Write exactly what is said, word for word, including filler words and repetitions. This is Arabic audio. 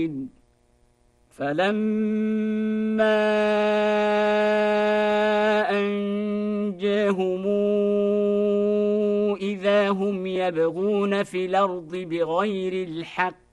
فلما أنجاهم إذا هم يبغون في الأرض بغير الحق